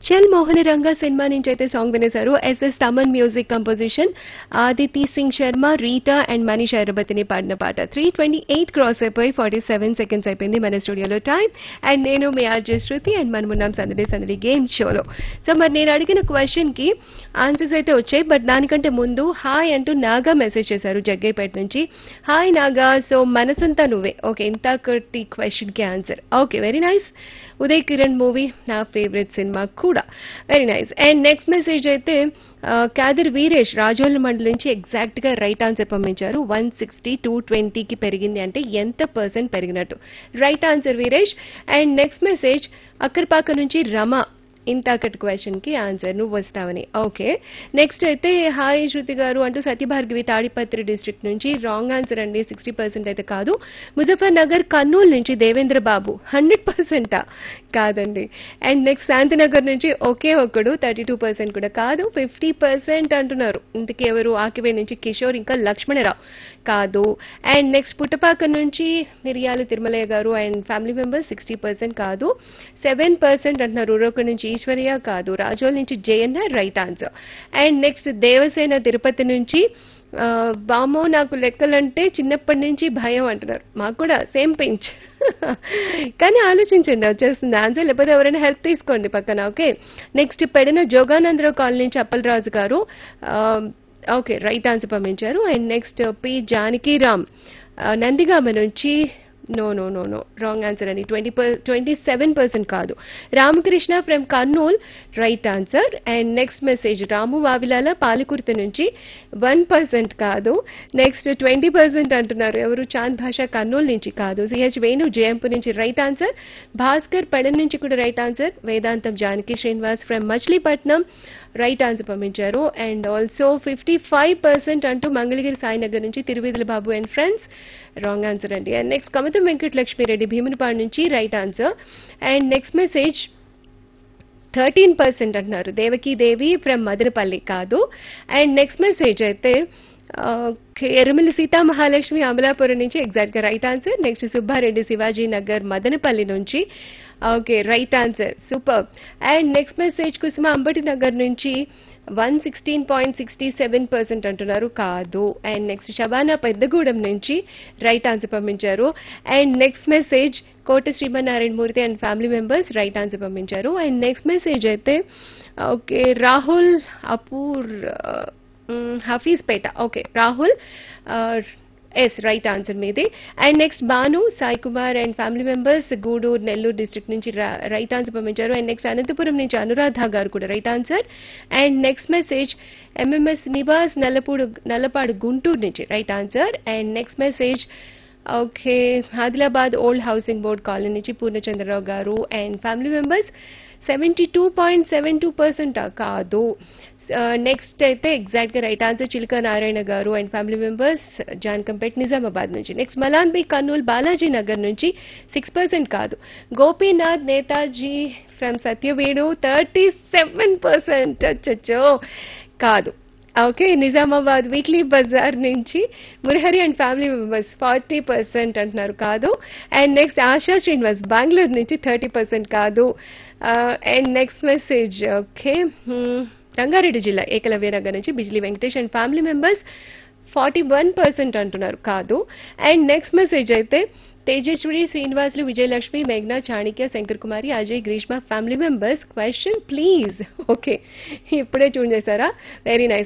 చల్ మోహన రంగ సినిమా నుంచి అయితే song వినేశారు. SS Thaman music composition, Aditi Singh Sharma, Rita and Manish ఐరబతిని పాడిన పాట. 3:28 క్రాస్ అయిపోయి 47 సెకండ్స్ అయిపోయింది మన స్టూడియోలో టైం. అండ్ నేను మీ ఆర్జే శృతి అండ్ మనమున్నాం సందడి సందడి గేమ్ షోలో. సో మరి నేను అడిగిన క్వశ్చన్ కి ఆన్సర్స్ అయితే వచ్చాయి. బట్ దానికంటే ముందు హాయ్ అంటూ నాగా మెసేజ్ చేశారు జగ్గైపేట నుంచి. హాయ్ నాగా, సో మనసంతా నువ్వే. ఓకే, ఇంతకటి క్వశ్చన్ కి answer. Okay, very nice. Uday Kiran movie నా ఫేవరెట్ సినిమా కూడా. Very nice. And next message అయితే కాదర్ వీరేష్ రాజోల్ మండలి నుంచి ఎగ్జాక్ట్ గా రైట్ ఆన్సర్ పంపించారు. 160 220కి పెరిగింది అంటే ఎంత పర్సెంట్ పెరిగినట్టు. Right answer Veeresh. And next message Akkarpaka నుంచి రమ, ఇంతకటి క్వశ్చన్ కి ఆన్సర్ నువ్వు వస్తావని. ఓకే, నెక్స్ట్ అయితే హాయ్ శృతి గారు అంటూ సత్యభార్గవి తాడిపత్రి డిస్ట్రిక్ట్ నుంచి రాంగ్ ఆన్సర్ అండి. 60% అయితే కాదు. ముజఫర్ నగర్ కర్నూలు నుంచి దేవేంద్ర బాబు 100% కాదండి. అండ్ నెక్స్ట్ శాంతినగర్ నుంచి ఒకే ఒక్కడు 32% కూడా కాదు. 50% అంటున్నారు. ఇంతకీ ఎవరు? ఆకివే నుంచి కిషోర్ ఇంకా లక్ష్మణరావు కాదు. అండ్ నెక్స్ట్ పుట్టపాక నుంచి మిరియాల తిరుమలయ్య గారు అండ్ ఫ్యామిలీ మెంబర్స్ 60% కాదు. 7% అంటున్నారు. ఉరొక నుంచి ఈశ్వర్య కాదు. రాజోల్ నుంచి Jayanna right answer. And next Devasena Tirupati నుంచి బామో నాకు లెక్కలంటే చిన్నప్పటి నుంచి భయం అంటున్నారు. మాకు కూడా సేమ్ పించ్. కానీ ఆలోచించండి, వచ్చేస్తుంది ఆన్సర్. లేకపోతే ఎవరైనా హెల్ప్ తీసుకోండి పక్కన. ఓకే, నెక్స్ట్ పెడిన జోగానందరావు కాలనీ నుంచి అప్పలరాజు గారు ఓకే రైట్ ఆన్సర్ పంపించారు. And next P Janakiram Nandigama నుంచి no no no no wrong answer అని. 27% కాదు. Ramakrishna from Kurnool right answer. And next message రాము వావిలాల పాలకుర్తి నుంచి 1% కాదు. నెక్స్ట్ 20% అంటున్నారు. ఎవరు? చాంద్ భాష కర్నూలు నుంచి కాదు. సిహెచ్ వేణు జయంపు నుంచి రైట్ ఆన్సర్. భాస్కర్ పెడన్ నుంచి కూడా right answer. Vedantam Janaki Srinivas from Machilipatnam right answer పంపించారు. అండ్ ఆల్సో 55% అంటూ మంగళగిరి సాయినగర్ నుంచి తిరువిధుల బాబు అండ్ ఫ్రెండ్స్ రాంగ్ ఆన్సర్ అండి. అండ్ నెక్స్ట్ కమతం వెంకట లక్ష్మీరెడ్డి భీమునిపాడు నుంచి right answer. And next message 13% అంటున్నారు. దేవకీ దేవి ఫ్రమ్ మదనపల్లి కాదు. అండ్ నెక్స్ట్ మెసేజ్ అయితే ఎరుమల సీతా మహాలక్ష్మి అమలాపురం నుంచి ఎగ్జాక్ట్ గా right answer. Next Subbareddy Shivaji Nagar Madanapalle నుంచి okay right answer, super. And next message కుసుమ అంబటి నగర్ నుంచి 116.67% అంటున్నారు కాదు. అండ్ నెక్స్ట్ శబానా పెద్దగూడెం నుంచి రైట్ ఆన్సర్ పంపించారు. And next message Kota Srimannarayana Murthy and family members right answer పంపించారు. అండ్ నెక్స్ట్ మెసేజ్ అయితే okay Rahul Apoor Hafeezpet. Okay Rahul yes right answer మీది. And next Banu Sai Kumar and family members Gudur Nellore district నుంచి right answer పంపించారు. అండ్ నెక్స్ట్ అనంతపురం నుంచి అనురాధ గారు కూడా right answer. And next message MMS Nivas Nallapadu Guntur నుంచి right answer. And next message okay Adilabad old housing board colony నుంచి పూర్ణచంద్రరావు గారు and family members 72.72% కాదు. నెక్స్ట్ అయితే ఎగ్జాక్ట్ గా రైట్ ఆన్సర్ చిలుక నారాయణ గారు and family members Jankampet Nizamabad నుంచి. నెక్స్ట్ మలాన్బి కర్నూలు బాలాజీ నగర్ నుంచి 6% కాదు. గోపీనాథ్ నేతాజీ ఫ్రమ్ సత్యవేణు 37% అచ్చో కాదు. ఓకే నిజామాబాద్ వీక్లీ బజార్ నుంచి మురహరి అండ్ ఫ్యామిలీ మెంబర్స్ 40% అంటున్నారు కాదు. అండ్ నెక్స్ట్ ఆశా శ్రీనివాస్ బెంగళూరు నుంచి 30% కాదు. And next message okay Rangareddy జిల్లా ఏకలవ్య నగర్ నుంచి Bijli Venkatesh and family members 41% అంటున్నారు కాదు. అండ్ నెక్స్ట్ మెసేజ్ అయితే తేజస్వి శ్రీనివాసులు విజయలక్ష్మి మేఘ్నా చాణిక్య శంకర్ కుమారి Ajay Greeshma family members question please. Okay ఇప్పుడే చూన్ చేశారా? Very nice.